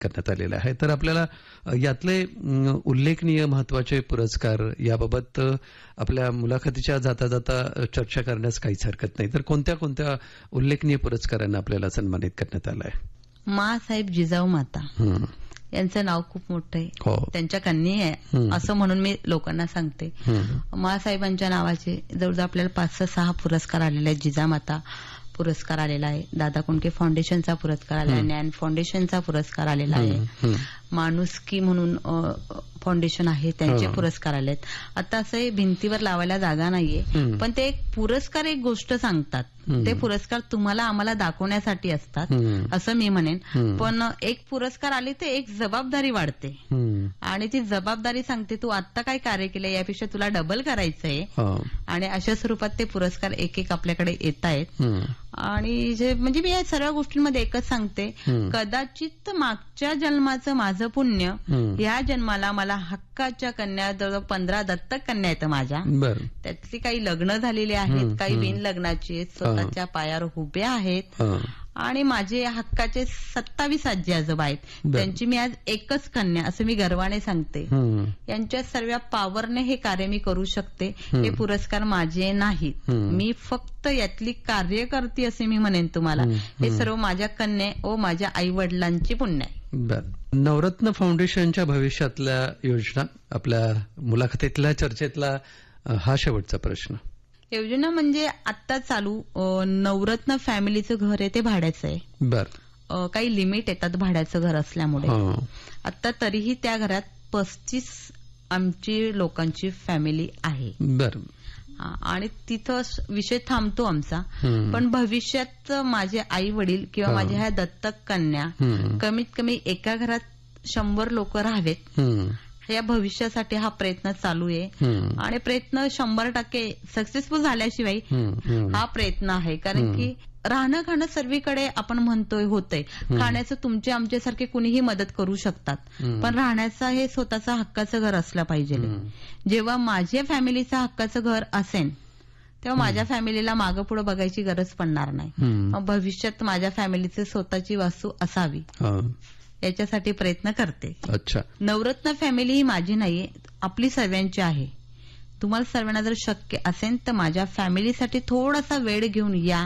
करण्यात आलेला आहे. तर आपल्याला यातले उल्लेखनीय महत्वाचे पुरस्कार याबाबत आपल्या मुलाखतीच्या जाता जाता चर्चा करण्यास काहीच हरकत नाही. तर कोणत्या कोणत्या उल्लेखनीय पुरस्कारांना आपल्याला सन्मानित करण्यात आलं आहे? माँसाहेब जिजाऊ माता यांचं नाव खूप मोठं आहे. हो. त्यांच्या कन्या आहे असं म्हणून मी लोकांना सांगते. माँसाहेबांच्या नावाचे जवळजवळ आपल्याला 5-6 पुरस्कार आलेले आहेत. जिजामाता पुरस्कार आलेला आहे, दादा कोंडके फाउंडेशनचा पुरस्कार आलेला आहे, ज्ञान फाउंडेशनचा पुरस्कार आलेला आहे, माणुसकी म्हणून फाउंडेशन आहे त्यांचे पुरस्कार आलेत. आता असं भिंतीवर लावायला जागा नाहीये, पण ते एक पुरस्कार एक गोष्ट सांगतात. ते पुरस्कार तुम्हाला आम्हाला दाखवण्यासाठी असतात असं मी म्हणेन. पण एक पुरस्कार आले ते एक जबाबदारी वाढते आणि ती जबाबदारी सांगते तू आता काय कार्य केलं यापेक्षा तुला डबल करायचंय. आणि अशा स्वरूपात ते पुरस्कार एक एक आपल्याकडे येत आहेत. आणि जे म्हणजे मी या सर्व गोष्टींमध्ये एकच सांगते, कदाचित मागच्या जन्माचं माझं पुण्य या जन्माला मला हक्काच्या कन्या जवळ 15 दत्तक कन्या आहेत माझ्या. त्यातली काही लग्न झालेली आहेत, काही बिन लग्नाची स्वतःच्या पायावर उभ्या आहेत आणि माझे हक्काचे 27 आजी आजोबा आहेत. त्यांची मी आज एकच कन्या असं मी गर्वाने सांगते. यांच्या सर्व पावरने हे कार्य मी करू शकते. हे पुरस्कार माझे नाहीत, मी फक्त यातली कार्यकर्ती असे मी म्हणेन तुम्हाला. हे सर्व माझ्या कन्या व माझ्या आई वडिलांची पुण्य आहे. नवरत्न फाउंडेशनच्या भविष्यातल्या योजना आपल्या मुलाखतीतल्या चर्चेतला हा शेवटचा प्रश्न. योजना म्हणजे आता चालू नवरत्न फॅमिलीचं घर आहे ते भाड्याचं आहे. बर. काही लिमिट येतात भाड्याचं घर असल्यामुळे. आता तरीही त्या घरात 35 आमची लोकांची फॅमिली आहे. बर. आणि तिथं विषय थांबतो आमचा. पण भविष्यात माझे आई वडील किंवा माझ्या ह्या दत्तक कन्या कमीत कमी एका घरात 100 लोक राहावेत या भविष्यासाठी हा प्रयत्न चालू आहे. आणि प्रयत्न 100% सक्सेसफुल झाल्याशिवाय हा प्रयत्न आहे. कारण की राहणं खाणं सर्वीकडे आपण म्हणतोय होतंय. खाण्याचं तुमचे आमच्यासारखे कुणीही मदत करू शकतात, पण राहण्याचं हे स्वतःचं हक्काचं घर असलं पाहिजे. जेव्हा माझ्या फॅमिलीचं हक्काचं घर असेल तेव्हा माझ्या फॅमिलीला मागं पुढे बघायची गरज पडणार नाही. मग भविष्यात माझ्या फॅमिलीची स्वतःची वास्तू असावी याच्यासाठी प्रयत्न करते. अच्छा. नवरत्न फॅमिली ही माझी नाहीये, आपली सर्वांची आहे. तुम्हाला सर्वांना जर शक्य असेल तर माझ्या फॅमिलीसाठी थोडासा वेळ घेऊन या,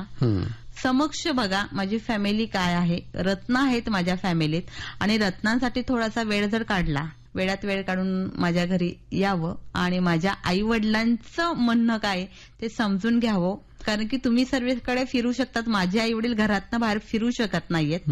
समक्ष बघा माझी फॅमिली काय आहे. रत्न आहेत माझ्या फॅमिलीत आणि रत्नांसाठी थोडासा वेळ जर काढला, वेळात वेळ काढून माझ्या घरी यावं आणि माझ्या आई वडिलांचं म्हणणं काय ते समजून घ्यावं. कारण की तुम्ही सर्वीकडे फिरू शकतात, माझे आई वडील घरातनं बाहेर फिरू शकत नाहीयेत.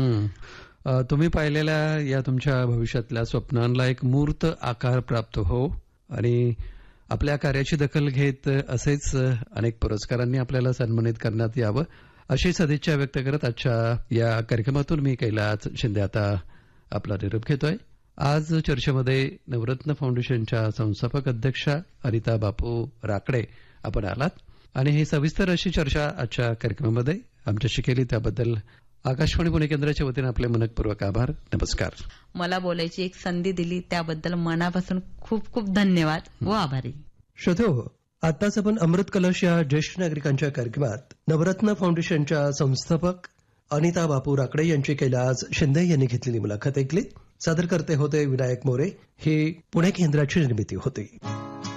तुम्ही पाहिलेल्या या तुमच्या भविष्यातल्या स्वप्नांना एक मूर्त आकार प्राप्त हो आणि आपल्या कार्याची दखल घेत असेच अनेक पुरस्कारांनी आपल्याला सन्मानित करण्यात यावं अशी सदिच्छा व्यक्त करत आजच्या या कार्यक्रमातून मी कैलास शिंदे आता आपला निरोप घेतोय. आज चर्चेमध्ये नवरत्न फाउंडेशनच्या संस्थापक अध्यक्षा अनिता बापू राकडे आपण आलात आणि ही सविस्तर अशी चर्चा आजच्या कार्यक्रमामध्ये आमच्याशी केली त्याबद्दल आकाशवाणी पुणे केंद्राच्या वतीने आपले मनपूर्वक आभार. नमस्कार. मला बोलायची एक संधी दिली त्याबद्दल मनापासून खूप खूप धन्यवाद व आभारी. श्रोतो, आताच आपण अमृत कलश या ज्येष्ठ नागरिकांच्या कार्यक्रमात नवरत्न फाउंडेशनच्या संस्थापक अनिता बापू राकडे यांची कैलास शिंदे यांनी घेतलेली मुलाखत ऐकली. सादर करते होते विनायक मोरे. ही पुणे केंद्राची निर्मिती होती.